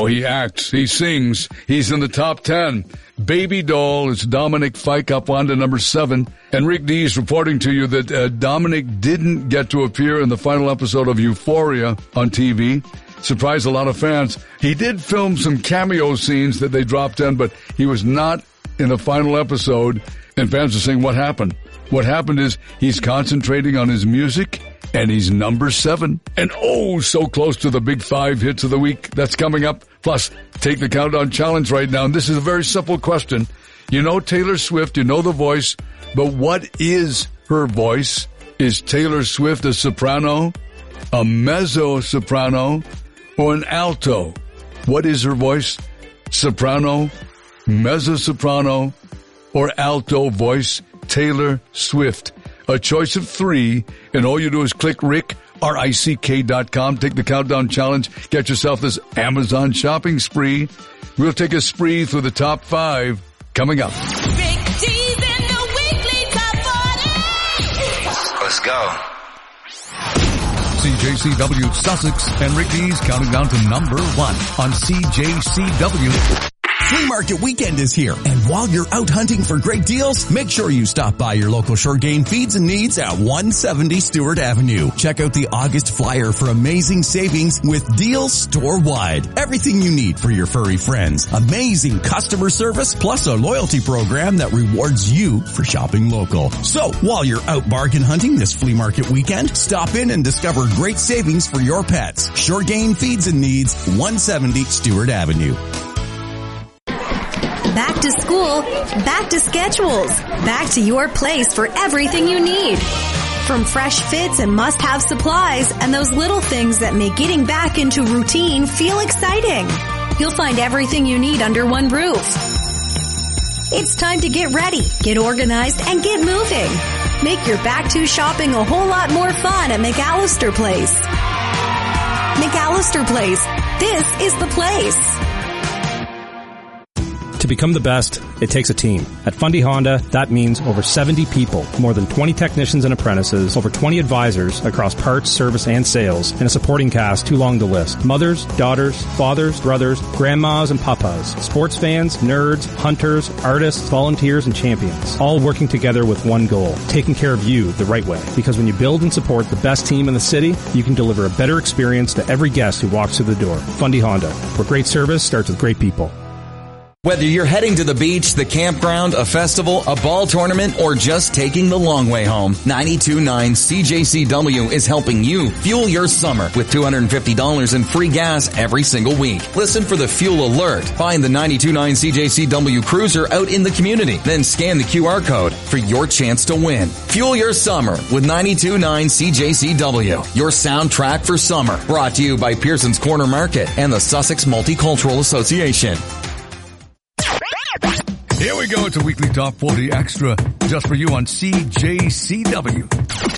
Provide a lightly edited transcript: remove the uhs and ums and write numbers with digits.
No, he acts, he sings, he's in the top 10. Baby Doll is Dominic Fike up on to number 7. And Rick D is reporting to you that Dominic didn't get to appear in the final episode of Euphoria on TV. Surprised a lot of fans. He did film some cameo scenes that they dropped in, but he was not in the final episode. And fans are saying, what happened? What happened is he's concentrating on his music, and he's number 7. And oh, so close to the big 5 hits of the week. That's coming up. Plus, take the Countdown Challenge right now. And this is a very simple question. You know Taylor Swift, you know the voice, but what is her voice? Is Taylor Swift a soprano, a mezzo-soprano, or an alto? What is her voice? Soprano, mezzo-soprano, or alto voice? Taylor Swift. A choice of 3, and all you do is click RICK.com, take the Countdown Challenge, get yourself this Amazon shopping spree. We'll take a spree through the top 5 coming up. Rick D's in the weekly top 40. Let's go. CJCW Sussex and Rick D's counting down to number 1 on CJCW. Flea Market Weekend is here, and while you're out hunting for great deals, make sure you stop by your local Short Game Feeds and Needs at 170 Stewart Avenue. Check out the August flyer for amazing savings with deals store-wide. Everything you need for your furry friends. Amazing customer service, plus a loyalty program that rewards you for shopping local. So, while you're out bargain hunting this Flea Market Weekend, stop in and discover great savings for your pets. Short Game Feeds and Needs, 170 Stewart Avenue. Back to school, back to schedules, back to your place for everything you need. From fresh fits and must-have supplies and those little things that make getting back into routine feel exciting. You'll find everything you need under one roof. It's time to get ready, get organized, and get moving. Make your back-to shopping a whole lot more fun at McAllister Place. McAllister Place. This is the place. To become the best, it takes a team. At Fundy Honda, that means over 70 people, more than 20 technicians and apprentices, over 20 advisors across parts, service, and sales, and a supporting cast too long to list. Mothers, daughters, fathers, brothers, grandmas, and papas, sports fans, nerds, hunters, artists, volunteers, and champions, all working together with one goal, taking care of you the right way. Because when you build and support the best team in the city, you can deliver a better experience to every guest who walks through the door. Fundy Honda, where great service starts with great people. Whether you're heading to the beach, the campground, a festival, a ball tournament, or just taking the long way home, 92.9 CJCW is helping you fuel your summer with $250 in free gas every single week. Listen for the fuel alert. Find the 92.9 CJCW cruiser out in the community. Then scan the QR code for your chance to win. Fuel your summer with 92.9 CJCW, your soundtrack for summer. Brought to you by Pearson's Corner Market and the Sussex Multicultural Association. Here we go. It's a weekly Top 40 Extra just for you on CJCW.